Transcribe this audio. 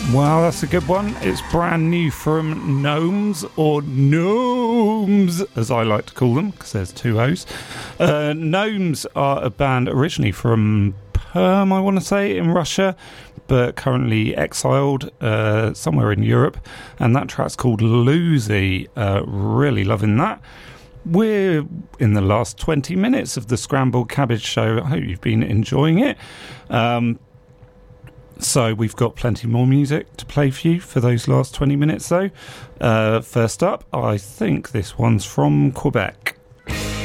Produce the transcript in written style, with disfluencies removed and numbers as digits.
Wow, that's a good one. It's brand new from Gnomes, or Gnomes, as I like to call them, because there's two O's. Gnomes are a band originally from Perm, I want to say, in Russia, but currently exiled somewhere in Europe. And that track's called Lucy. Really loving that. We're in the last 20 minutes of the Scrambled Cabbage Show. I hope you've been enjoying it. So we've got plenty more music to play for you for those last 20 minutes, though. First up, I think this one's from Quebec.